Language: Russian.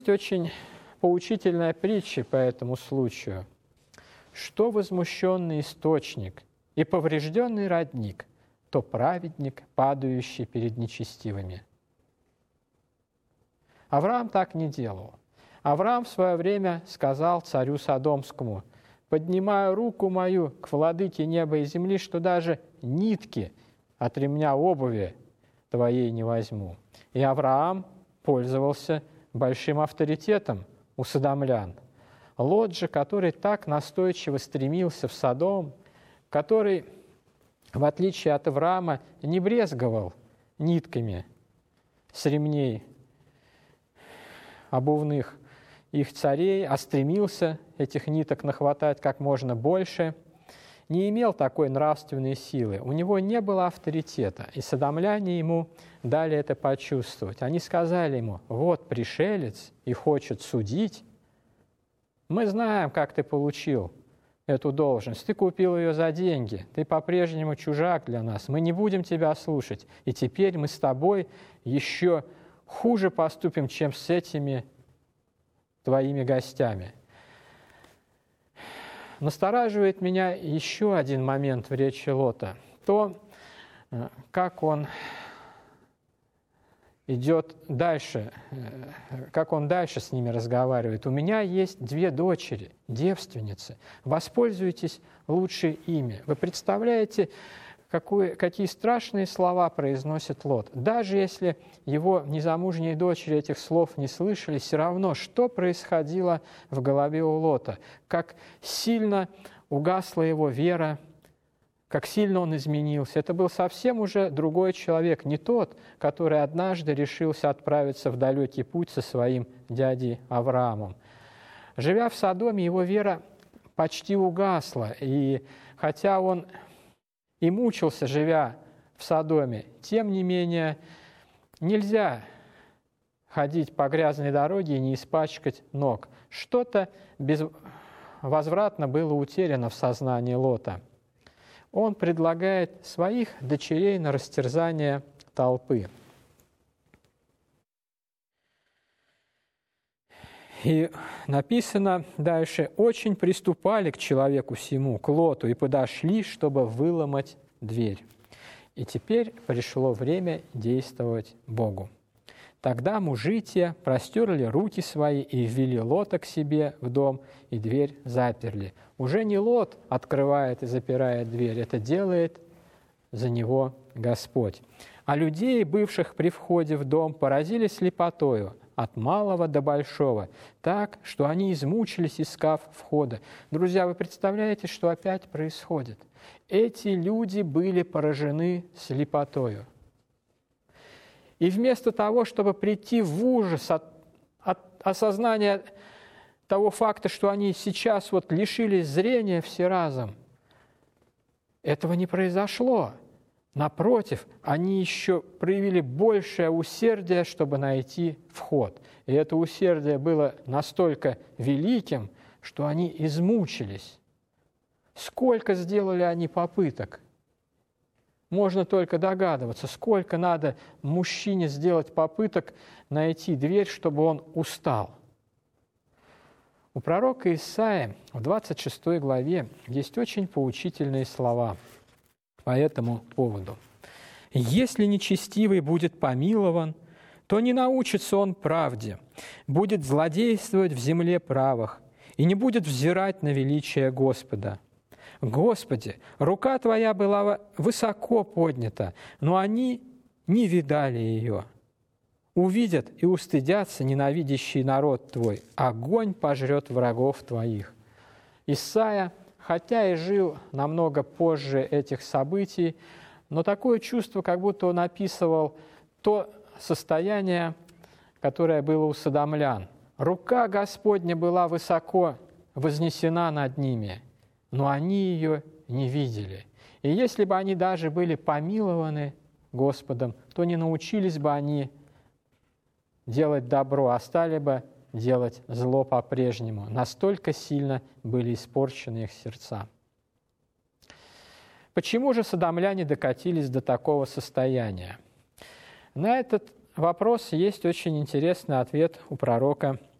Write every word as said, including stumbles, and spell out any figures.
Очень поучительная притча по этому случаю. Что возмущенный источник и поврежденный родник, то праведник, падающий перед нечестивыми. Авраам так не делал. Авраам в свое время сказал царю Содомскому: «Поднимаю руку мою к владыке неба и земли, что даже нитки от ремня обуви твоей не возьму». И Авраам пользовался большим авторитетом у содомлян. Лот же, который так настойчиво стремился в Содом, который, в отличие от Авраама, не брезговал нитками с ремней обувных их царей, а стремился этих ниток нахватать как можно больше, не имел такой нравственной силы. У него не было авторитета, и содомляне ему дали это почувствовать. Они сказали ему: «Вот пришелец и хочет судить. Мы знаем, как ты получил эту должность. Ты купил ее за деньги. Ты по-прежнему чужак для нас. Мы не будем тебя слушать. И теперь мы с тобой еще хуже поступим, чем с этими твоими гостями». Настораживает меня еще один момент в речи Лота. То, как он идет дальше, как он дальше с ними разговаривает. «У меня есть две дочери, девственницы. Воспользуйтесь лучше ими». Вы представляете, какую, какие страшные слова произносит Лот? Даже если его незамужние дочери этих слов не слышали, все равно, что происходило в голове у Лота, как сильно угасла его вера, как сильно он изменился. Это был совсем уже другой человек, не тот, который однажды решился отправиться в далекий путь со своим дядей Авраамом. Живя в Содоме, его вера почти угасла, и хотя он и мучился, живя в Содоме, тем не менее нельзя ходить по грязной дороге и не испачкать ног. Что-то безвозвратно было утеряно в сознании Лота. Он предлагает своих дочерей на растерзание толпы. И написано дальше: «Очень приступали к человеку сему, к Лоту, и подошли, чтобы выломать дверь. И теперь пришло время действовать Богу. Тогда мужи те простерли руки свои и ввели Лота к себе в дом, и дверь заперли». Уже не Лот открывает и запирает дверь, это делает за него Господь. А людей, бывших при входе в дом, поразили слепотою от малого до большого, так, что они измучились, искав входа. Друзья, вы представляете, что опять происходит? Эти люди были поражены слепотою. И вместо того, чтобы прийти в ужас от, от осознания того факта, что они сейчас вот лишились зрения все разом, этого не произошло. Напротив, они еще проявили большее усердие, чтобы найти вход. И это усердие было настолько великим, что они измучились. Сколько сделали они попыток? Можно только догадываться, сколько надо мужчине сделать попыток найти дверь, чтобы он устал. У пророка Исаии в двадцать шестой главе есть очень поучительные слова по этому поводу. «Если нечестивый будет помилован, то не научится он правде, будет злодействовать в земле правых и не будет взирать на величие Господа. Господи, рука Твоя была высоко поднята, но они не видали ее. Увидят и устыдятся ненавидящий народ Твой, огонь пожрет врагов Твоих». Исайя, хотя и жил намного позже этих событий, но такое чувство, как будто он описывал то состояние, которое было у содомлян. Рука Господня была высоко вознесена над ними, но они ее не видели. И если бы они даже были помилованы Господом, то не научились бы они делать добро, а стали бы делать зло по-прежнему. Настолько сильно были испорчены их сердца. Почему же содомляне докатились до такого состояния? На этот вопрос есть очень интересный ответ у пророка